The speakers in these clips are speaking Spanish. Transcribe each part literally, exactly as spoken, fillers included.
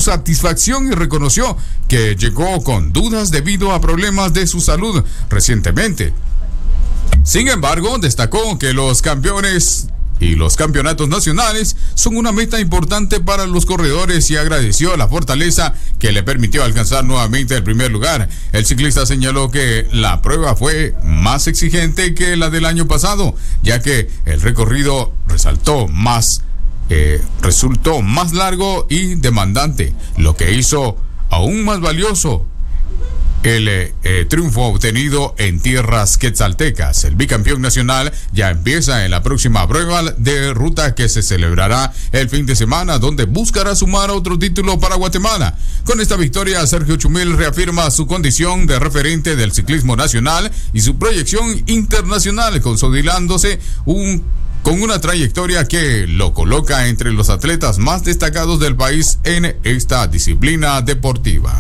satisfacción y reconoció que llegó con dudas debido a problemas de su salud recientemente. Sin embargo, destacó que los campeones y los campeonatos nacionales son una meta importante para los corredores y agradeció la fortaleza que le permitió alcanzar nuevamente el primer lugar. El ciclista señaló que la prueba fue más exigente que la del año pasado, ya que el recorrido resaltó más, eh, resultó más largo y demandante, lo que hizo aún más valioso el eh, triunfo obtenido en tierras quetzaltecas. El bicampeón nacional ya empieza en la próxima prueba de ruta que se celebrará el fin de semana, donde buscará sumar otro título para Guatemala. Con esta victoria, Sergio Chumil reafirma su condición de referente del ciclismo nacional y su proyección internacional, consolidándose un con una trayectoria que lo coloca entre los atletas más destacados del país en esta disciplina deportiva.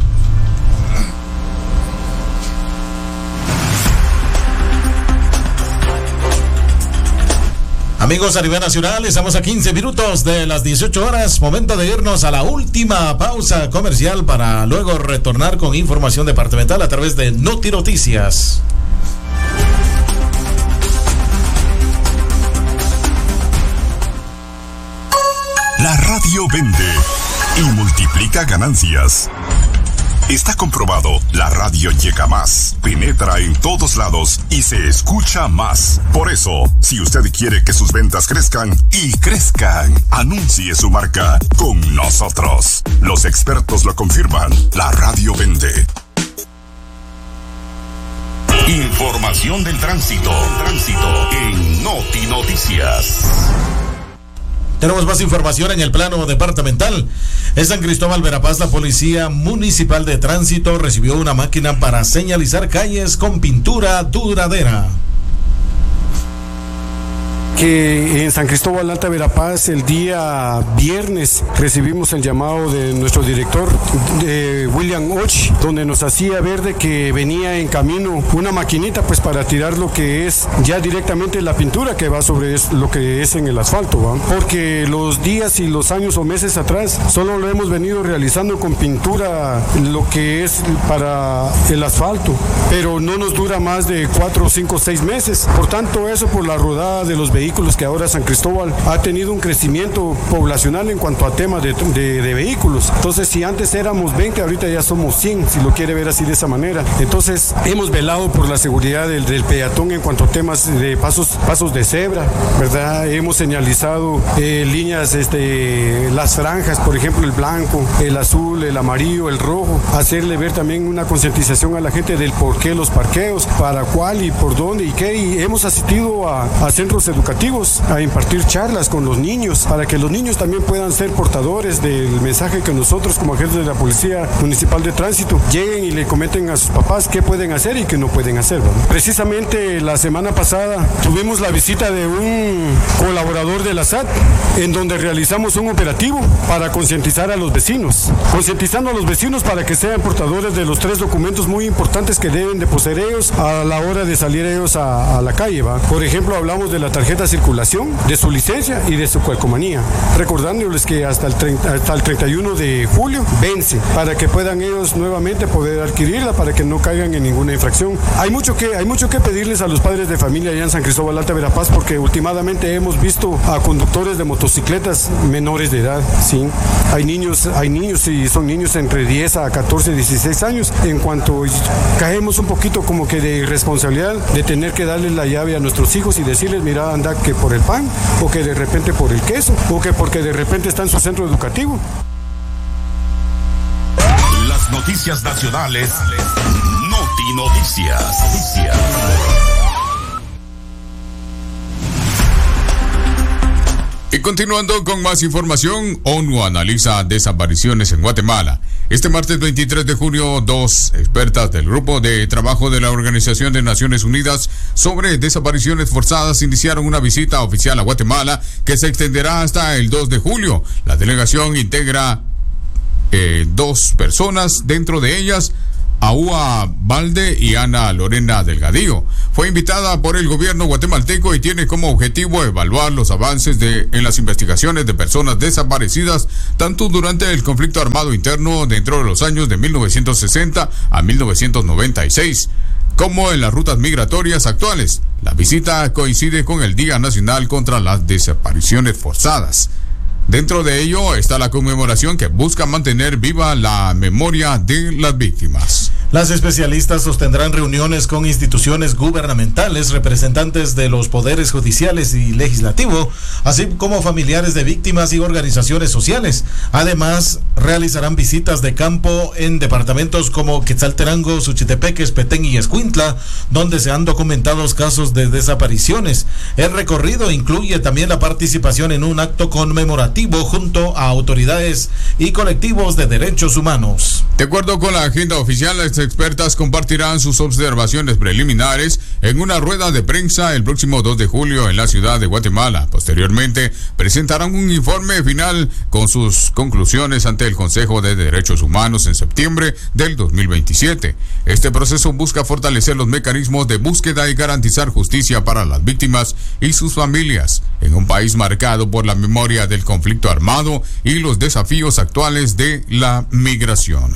Amigos a nivel nacional, estamos a quince minutos de las dieciocho horas, momento de irnos a la última pausa comercial para luego retornar con información departamental a través de Noti Noticias. La radio vende y multiplica ganancias. Está comprobado, la radio llega más, penetra en todos lados y se escucha más. Por eso, si usted quiere que sus ventas crezcan y crezcan, anuncie su marca con nosotros. Los expertos lo confirman, la radio vende. Información del tránsito, tránsito en Noti Noticias. Tenemos más información en el plano departamental. En San Cristóbal, Verapaz, la Policía Municipal de Tránsito recibió una máquina para señalizar calles con pintura duradera. Que en San Cristóbal Alta Verapaz el día viernes recibimos el llamado de nuestro director de William Och, donde nos hacía ver de que venía en camino una maquinita pues para tirar lo que es ya directamente la pintura que va sobre lo que es en el asfalto, ¿va? Porque los días y los años o meses atrás solo lo hemos venido realizando con pintura lo que es para el asfalto, pero no nos dura más de cuatro, cinco, seis meses. Por tanto, eso por la rodada de los vehículos vehículos que ahora San Cristóbal ha tenido un crecimiento poblacional en cuanto a temas de, de, de vehículos. Entonces, si antes éramos veinte, ahorita ya somos cien, si lo quiere ver así de esa manera. Entonces, hemos velado por la seguridad del, del peatón en cuanto a temas de pasos, pasos de cebra, ¿verdad? Hemos señalizado eh, líneas, este, las franjas, por ejemplo, el blanco, el azul, el amarillo, el rojo, hacerle ver también una concientización a la gente del por qué los parqueos, para cuál y por dónde y qué. Y hemos asistido a, a centros educativos a impartir charlas con los niños para que los niños también puedan ser portadores del mensaje que nosotros como agentes de la Policía Municipal de Tránsito lleguen y le comenten a sus papás qué pueden hacer y qué no pueden hacer, ¿verdad? Precisamente la semana pasada tuvimos la visita de un colaborador de la S A T en donde realizamos un operativo para concientizar a los vecinos, concientizando a los vecinos para que sean portadores de los tres documentos muy importantes que deben de poseer ellos a la hora de salir ellos a, a la calle, ¿va? Por ejemplo, hablamos de la tarjeta de circulación, de su licencia y de su calcomanía, recordándoles que hasta el, treinta, hasta el treinta y uno de julio vence, para que puedan ellos nuevamente poder adquirirla, para que no caigan en ninguna infracción. Hay mucho que, hay mucho que pedirles a los padres de familia allá en San Cristóbal Alta Verapaz, porque últimamente hemos visto a conductores de motocicletas menores de edad, ¿sí? Hay niños, hay niños y son niños entre diez a catorce, dieciséis años, en cuanto caemos un poquito como que de irresponsabilidad de tener que darles la llave a nuestros hijos y decirles, mira, anda que por el pan, o que de repente por el queso, o que porque de repente está en su centro educativo. Las noticias nacionales, Noti Noticias. Noticias. Y continuando con más información, ONU analiza desapariciones en Guatemala. Este martes veintitrés de junio, dos expertas del Grupo de Trabajo de la Organización de Naciones Unidas sobre Desapariciones Forzadas iniciaron una visita oficial a Guatemala que se extenderá hasta el dos de julio. La delegación integra eh, dos personas, dentro de ellas Aúa Valde y Ana Lorena Delgadillo. Fue invitada por el gobierno guatemalteco y tiene como objetivo evaluar los avances de, en las investigaciones de personas desaparecidas, tanto durante el conflicto armado interno dentro de los años de mil novecientos sesenta a mil novecientos noventa y seis, como en las rutas migratorias actuales. La visita coincide con el Día Nacional contra las Desapariciones Forzadas. Dentro de ello está la conmemoración que busca mantener viva la memoria de las víctimas. Las especialistas sostendrán reuniones con instituciones gubernamentales, representantes de los poderes judiciales y legislativo, así como familiares de víctimas y organizaciones sociales. Además, realizarán visitas de campo en departamentos como Quetzaltenango, Suchitepeques, Petén y Escuintla, donde se han documentado casos de desapariciones. El recorrido incluye también la participación en un acto conmemorativo junto a autoridades y colectivos de derechos humanos. De acuerdo con la agenda oficial, las expertas compartirán sus observaciones preliminares en una rueda de prensa el próximo dos de julio en la ciudad de Guatemala. Posteriormente, presentarán un informe final con sus conclusiones ante el Consejo de Derechos Humanos en septiembre del dos mil veintisiete. Este proceso busca fortalecer los mecanismos de búsqueda y garantizar justicia para las víctimas y sus familias en un país marcado por la memoria del conflicto armado y los desafíos actuales de la migración.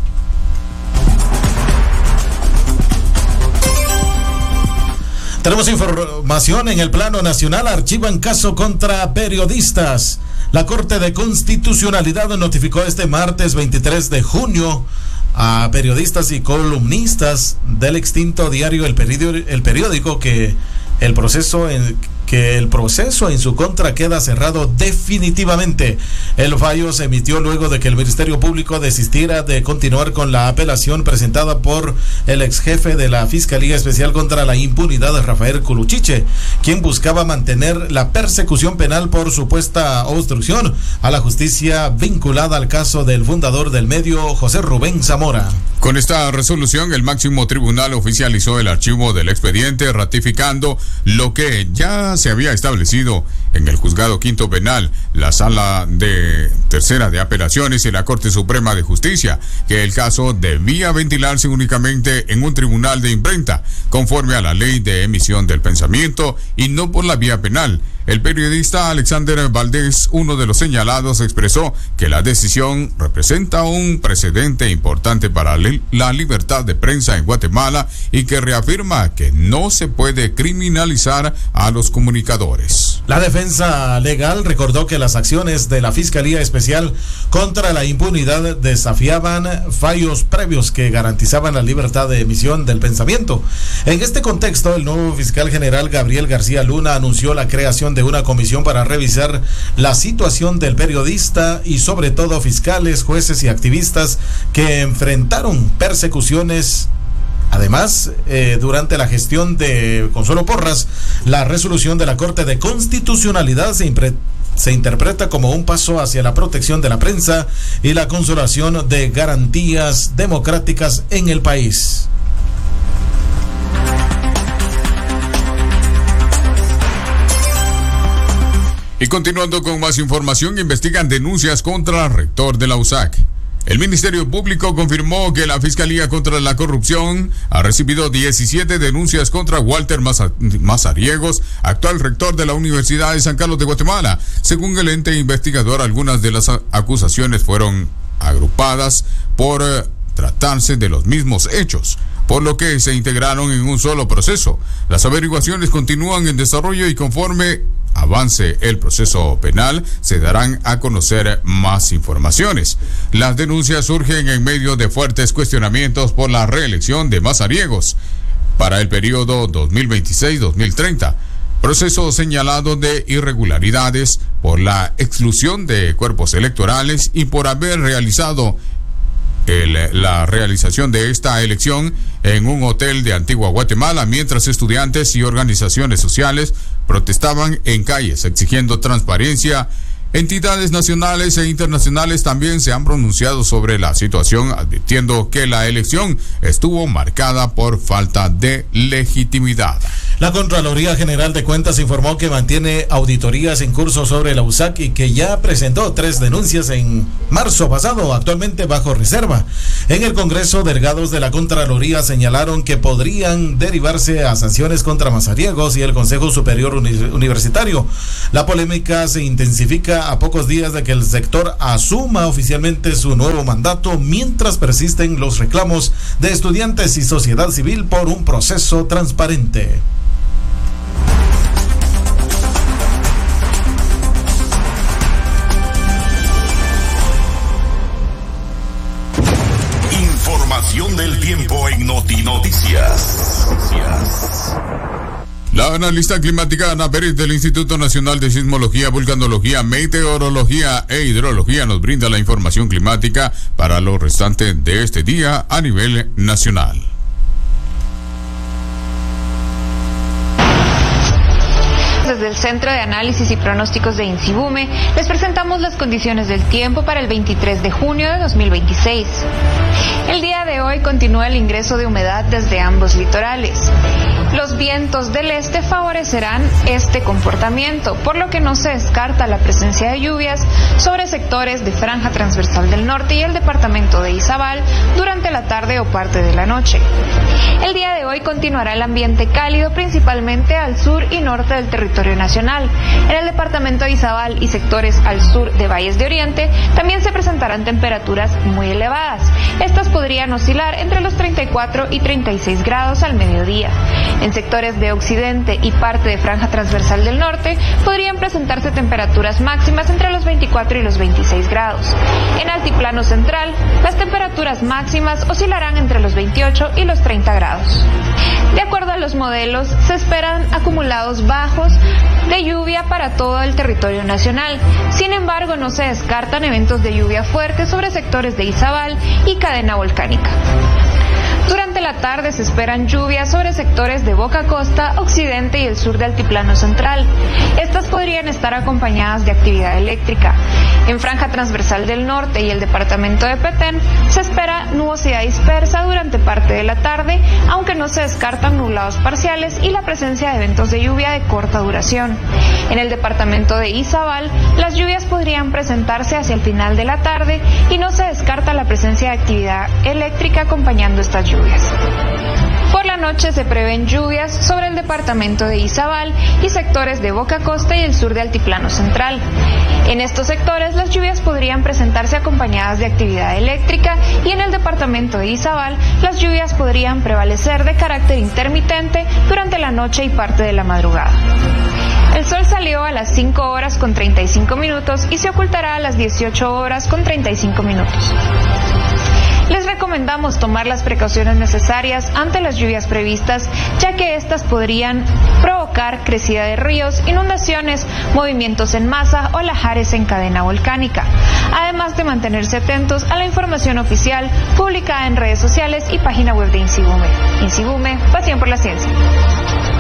Tenemos información en el plano nacional. Archivan caso contra periodistas. La Corte de Constitucionalidad notificó este martes veintitrés de junio a periodistas y columnistas del extinto diario El Periódico, el periódico que el proceso en que el proceso en su contra queda cerrado definitivamente. El fallo se emitió luego de que el Ministerio Público desistiera de continuar con la apelación presentada por el ex jefe de la Fiscalía Especial contra la Impunidad, Rafael Culuchiche, quien buscaba mantener la persecución penal por supuesta obstrucción a la justicia vinculada al caso del fundador del medio, José Rubén Zamora. Con esta resolución, el máximo tribunal oficializó el archivo del expediente, ratificando lo que ya se había establecido en el Juzgado Quinto Penal, la Sala de Tercera de Apelaciones y la Corte Suprema de Justicia, que el caso debía ventilarse únicamente en un tribunal de imprenta, conforme a la ley de emisión del pensamiento y no por la vía penal. El periodista Alexander Valdés, uno de los señalados, expresó que la decisión representa un precedente importante para la libertad de prensa en Guatemala y que reafirma que no se puede criminalizar a los comunicadores. La defensa legal recordó que las acciones de la Fiscalía Especial contra la Impunidad desafiaban fallos previos que garantizaban la libertad de emisión del pensamiento. En este contexto, el nuevo fiscal general Gabriel García Luna anunció la creación de una comisión para revisar la situación del periodista y sobre todo fiscales, jueces y activistas que enfrentaron persecuciones. Además, eh, durante la gestión de Consuelo Porras, la resolución de la Corte de Constitucionalidad se, impre- se interpreta como un paso hacia la protección de la prensa y la consolidación de garantías democráticas en el país. Y continuando con más información, investigan denuncias contra el rector de la U S A C. El Ministerio Público confirmó que la Fiscalía contra la Corrupción ha recibido diecisiete denuncias contra Walter Mazariegos, actual rector de la Universidad de San Carlos de Guatemala. Según el ente investigador, algunas de las acusaciones fueron agrupadas por eh, tratarse de los mismos hechos, por lo que se integraron en un solo proceso. Las averiguaciones continúan en desarrollo y conforme avance el proceso penal, se darán a conocer más informaciones. Las denuncias surgen en medio de fuertes cuestionamientos por la reelección de Mazariegos para el periodo dos mil veintiséis a dos mil treinta. Proceso señalado de irregularidades por la exclusión de cuerpos electorales y por haber realizado El, la realización de esta elección en un hotel de Antigua Guatemala, mientras estudiantes y organizaciones sociales protestaban en calles exigiendo transparencia. Entidades nacionales e internacionales también se han pronunciado sobre la situación, advirtiendo que la elección estuvo marcada por falta de legitimidad. La Contraloría General de Cuentas informó que mantiene auditorías en curso sobre la U S A C y que ya presentó tres denuncias en marzo pasado, actualmente bajo reserva. En el Congreso, delegados de la Contraloría señalaron que podrían derivarse a sanciones contra Mazariegos y el Consejo Superior Uni- Universitario. La polémica se intensifica a pocos días de que el sector asuma oficialmente su nuevo mandato, mientras persisten los reclamos de estudiantes y sociedad civil por un proceso transparente. Información del tiempo en Noti Noticias. La analista climática Ana Pérez del Instituto Nacional de Sismología, Vulcanología, Meteorología e Hidrología nos brinda la información climática para lo restante de este día a nivel nacional. Desde el Centro de Análisis y Pronósticos de INSIBUME les presentamos las condiciones del tiempo para el veintitrés de junio de dos mil veintiséis. El día de hoy continúa el ingreso de humedad desde ambos litorales. Los vientos del este favorecerán este comportamiento, por lo que no se descarta la presencia de lluvias sobre sectores de franja transversal del norte y el departamento de Izabal durante la tarde o parte de la noche. El día de hoy continuará el ambiente cálido principalmente al sur y norte del territorio nacional. En el departamento de Izabal y sectores al sur de Valles de Oriente también se presentarán temperaturas muy elevadas. Estas podrían oscilar entre los treinta y cuatro y treinta y seis grados al mediodía. En sectores de occidente y parte de franja transversal del norte podrían presentarse temperaturas máximas entre los veinticuatro y los veintiséis grados. En altiplano central, las temperaturas máximas oscilarán entre los veintiocho y los treinta grados. De acuerdo a los modelos, se esperan acumulados bajos de lluvia para todo el territorio nacional. Sin embargo, no se descartan eventos de lluvia fuerte sobre sectores de Izabal y cadena volcánica. Durante la tarde se esperan lluvias sobre sectores de Boca Costa, occidente y el sur del altiplano central. Estas podrían estar acompañadas de actividad eléctrica. En franja transversal del norte y el departamento de Petén se espera nubosidad dispersa durante parte de la tarde, aunque no se descartan nublados parciales y la presencia de eventos de lluvia de corta duración. En el departamento de Izabal, las lluvias podrían presentarse hacia el final de la tarde y no se descarta la presencia de actividad eléctrica acompañando estas lluvias. Por la noche se prevén lluvias sobre el departamento de Izabal y sectores de Boca Costa y el sur de altiplano central. En estos sectores las lluvias podrían presentarse acompañadas de actividad eléctrica y en el departamento de Izabal las lluvias podrían prevalecer de carácter intermitente durante la noche y parte de la madrugada. El sol salió a las cinco horas con treinta y cinco minutos y se ocultará a las dieciocho horas con treinta y cinco minutos. Les recomendamos tomar las precauciones necesarias ante las lluvias previstas, ya que estas podrían provocar crecida de ríos, inundaciones, movimientos en masa o lahares en cadena volcánica, además de mantenerse atentos a la información oficial publicada en redes sociales y página web de INSIBUME. INSIBUME, pasión por la ciencia.